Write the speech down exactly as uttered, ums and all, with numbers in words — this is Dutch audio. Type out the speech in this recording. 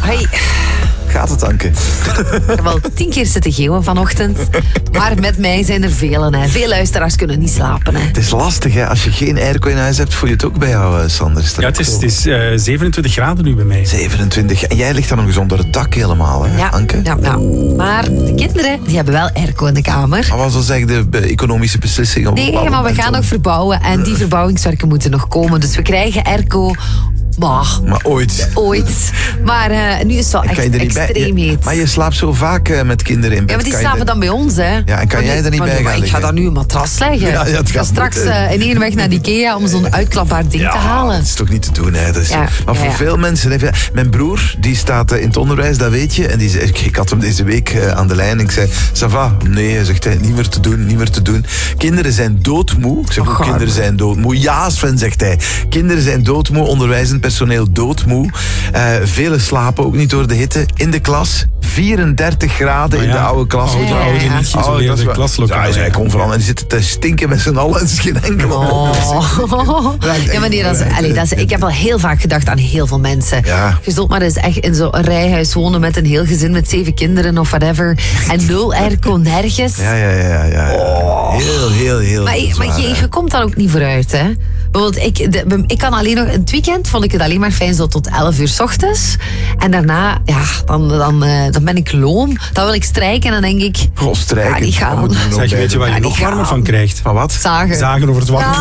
Hey. Gaat het, Anke? Ik heb al tien keer zitten geeuwen vanochtend. Maar met mij zijn er velen. Hè. Veel luisteraars kunnen niet slapen. Hè. Het is lastig, hè. Als je geen airco in huis hebt, voel je het ook bij jou, Sander. Is ja, het is, het is uh, zevenentwintig graden nu bij mij. zevenentwintig. En jij ligt dan nog eens onder het dak helemaal, hè, ja, Anke? Ja, ja. Maar de kinderen, die hebben wel airco in de kamer. Maar wat was eigenlijk de economische beslissing? Op nee, maar we gaan nog verbouwen. En die verbouwingswerken moeten nog komen. Dus we krijgen airco... Maar, maar ooit. Ooit. Maar uh, nu is het wel echt extreem bij, heet. Maar je slaapt zo vaak uh, met kinderen in bed. Ja, maar die kan slapen de... dan bij ons, hè. Ja, en kan maar jij die, er niet bij gaan liggen? Ik ga dan nu een matras leggen. Ja, ja, ik ga straks uh, in één weg naar de Ikea om zo'n uitklapbaar ding ja, te halen. Dat is toch niet te doen, hè. Dat is... Ja, maar voor ja, ja. veel mensen... Mijn broer, die staat uh, in het onderwijs, dat weet je. En die zei, ik, ik had hem deze week uh, aan de lijn. Ik zei, ça va? Nee, hij zegt hij, niet meer te doen, niet meer te doen. Kinderen zijn doodmoe. Ik zeg, oh, kinderen zijn doodmoe. Ja, Sven, zegt hij. Kinderen zijn doodmoe, onderwijzend personeel doodmoe. Uh, velen slapen ook niet door de hitte. In de klas, vierendertig graden oh ja, in de oude klas. Oude, oude, ja, ja. niet geïsoleerde oh, klaslokaal. Ja, zij komen vooral en die zitten te stinken met z'n allen. Het is geen enkele. Oh. Ja, maar nee, dat is, allee, dat is, ik heb al heel vaak gedacht aan heel veel mensen. Ja. Je zult maar eens echt in zo'n rijhuis wonen met een heel gezin met zeven kinderen of whatever. En nul airco nergens. Ja, ja, ja. ja. Oh. Heel, heel, heel. Maar, zwaar, maar je, je komt dan ook niet vooruit, hè? Bijvoorbeeld, ik, de, ik kan alleen nog... In het weekend vond ik het alleen maar fijn zo tot elf uur 's ochtends. En daarna, ja, dan, dan, uh, dan ben ik loom. Dan wil ik strijken en dan denk ik... Goh, strijken. Ja, die gaan. Zeg, weet je waar je ja, nog warmer van krijgt? Van wat? Zagen. Zagen over het warme.